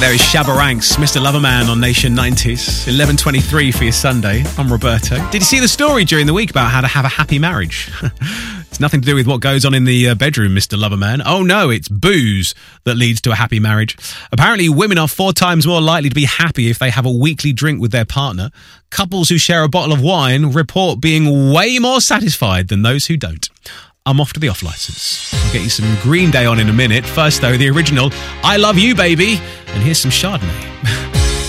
There is Shabba Ranks, Mr. Loverman on Nation 90s, 11:23 for your Sunday. I'm Roberto. Did you see the story during the week about how to have a happy marriage? It's nothing to do with what goes on in the bedroom, Mr. Loverman. Oh no, it's booze that leads to a happy marriage. Apparently, women are 4 times more likely to be happy if they have a weekly drink with their partner. Couples who share a bottle of wine report being way more satisfied than those who don't. I'm off to the off licence. I'll get you some Green Day on in a minute. First, though, the original I Love You, Baby. And here's some Chardonnay.